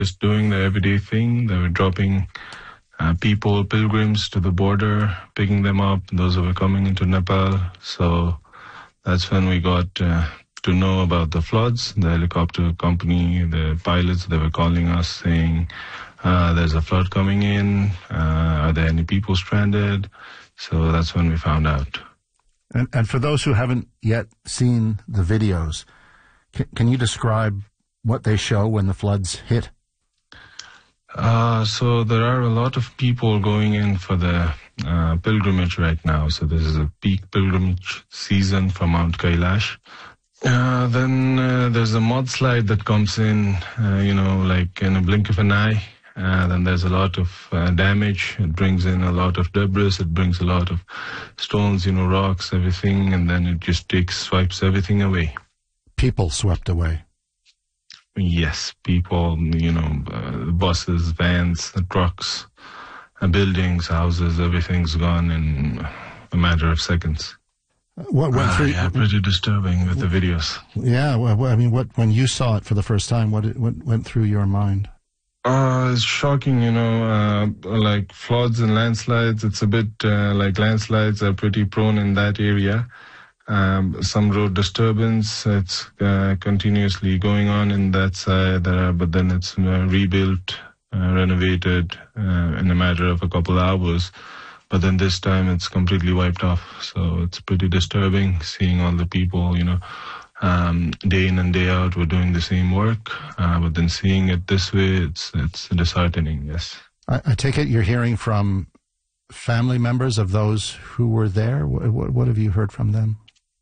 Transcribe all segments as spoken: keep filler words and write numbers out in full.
just doing the everyday thing. They were dropping uh, people, pilgrims to the border, picking them up, those who were coming into Nepal. So that's when we got uh, to know about the floods. The helicopter company, the pilots, they were calling us saying, uh, there's a flood coming in. Uh, are there any people stranded? So that's when we found out. And, and for those who haven't yet seen the videos, can, can you describe what they show when the floods hit? Uh, so there are a lot of people going in for the uh, pilgrimage right now. So this is a peak pilgrimage season for Mount Kailash. Uh, then uh, there's a mudslide that comes in, uh, you know, like in a blink of an eye. Uh, then there's a lot of uh, damage. It brings in a lot of debris. It brings a lot of stones, you know, rocks, everything. And then it just takes, swipes everything away. People swept away. Yes, people, you know, uh, buses, vans, trucks, uh, buildings, houses, everything's gone in a matter of seconds. What went through? Uh, yeah, pretty disturbing with the videos. Yeah, well, I mean, what when you saw it for the first time, what, what went through your mind? Uh, it's shocking, you know, uh, like floods and landslides. It's a bit uh, like landslides are pretty prone in that area. Um, some road disturbance, it's uh, continuously going on in that side, uh, but then it's uh, rebuilt, uh, renovated uh, in a matter of a couple of hours. But then this time it's completely wiped off. So it's pretty disturbing seeing all the people, you know, um, day in and day out, we're doing the same work. Uh, but then seeing it this way, it's it's disheartening, yes. I, I take it you're hearing from family members of those who were there. What, what, what have you heard from them?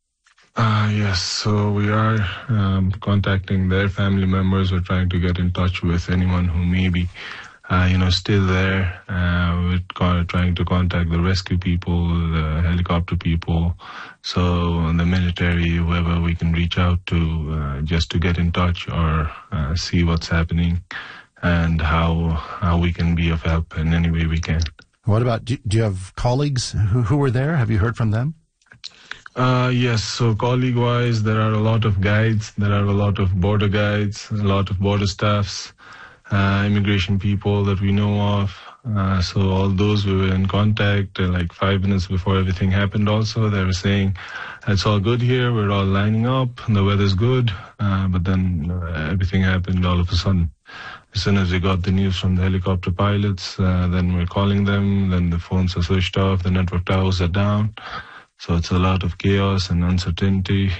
Uh, yes, so we are um, contacting their family members. We're trying to get in touch with anyone who may be, uh, you know, still there. Uh, we're co- trying to contact the rescue people, the helicopter people, so the military, whoever we can reach out to, uh, just to get in touch or uh, see what's happening and how how we can be of help in any way we can. What about, do, do you have colleagues who, who were there? Have you heard from them? Uh, yes, so colleague-wise, there are a lot of guides, there are a lot of border guides, a lot of border staffs, uh, immigration people that we know of. Uh, so all those we were in contact uh, like five minutes before everything happened also. They were saying, it's all good here, we're all lining up, the weather's good, uh, but then uh, everything happened all of a sudden. As soon as we got the news from the helicopter pilots, uh, then we're calling them, then the phones are switched off, the network towers are down. So it's a lot of chaos and uncertainty.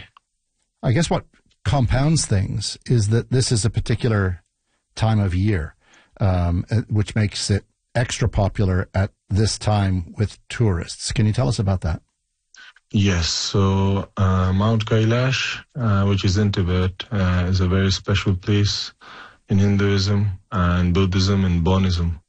I guess what compounds things is that this is a particular time of year, um, which makes it extra popular at this time with tourists. Can you tell us about that? Yes, so uh, Mount Kailash, uh, which is in Tibet, uh, is a very special place in Hinduism and Buddhism and Bonism.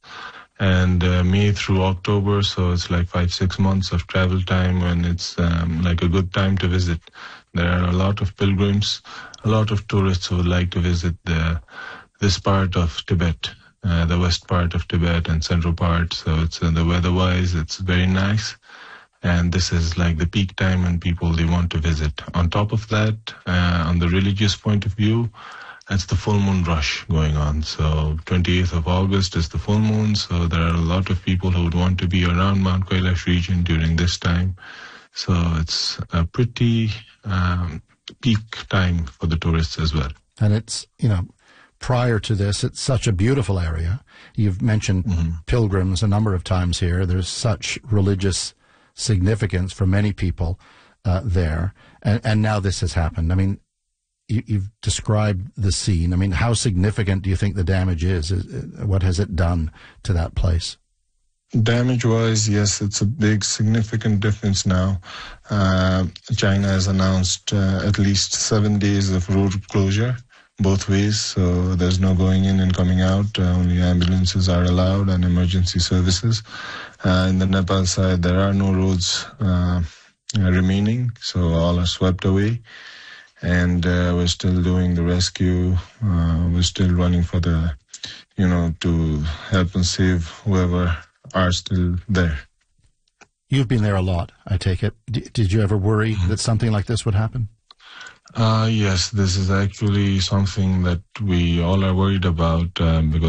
And uh, May through October, so it's like five, six months of travel time, and it's um, like a good time to visit. There are a lot of pilgrims, a lot of tourists who would like to visit the this part of Tibet, uh, the west part of Tibet and central part. So it's uh, the weather-wise, it's very nice. And this is like the peak time when people, they want to visit. On top of that, uh, on the religious point of view, it's the full moon rush going on. So twenty-eighth of August is the full moon. So there are a lot of people who would want to be around Mount Kailash region during this time. So it's a pretty um, peak time for the tourists as well. And it's, you know, prior to this, it's such a beautiful area. You've mentioned mm-hmm. pilgrims a number of times here. There's such religious significance for many people uh, there. And, and now this has happened. I mean, you've described the scene. I mean, how significant do you think the damage is? What has it done to that place? Damage-wise, yes, it's a big, significant difference now. Uh, China has announced uh, at least seven days of road closure, both ways, so there's no going in and coming out. Uh, only ambulances are allowed and emergency services. Uh, in the Nepal side, there are no roads uh, remaining, so all are swept away. And uh, we're still doing the rescue. Uh, we're still running for the, you know, to help and save whoever are still there. You've been there a lot, I take it. D- did you ever worry mm-hmm. that something like this would happen? Uh, yes, this is actually something that we all are worried about um, because